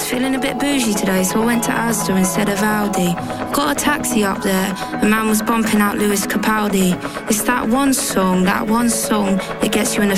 feeling a bit bougie today, so I went to Asda instead of Aldi. Got a taxi up there, a man was bumping out Lewis Capaldi. It's that one song that gets you in a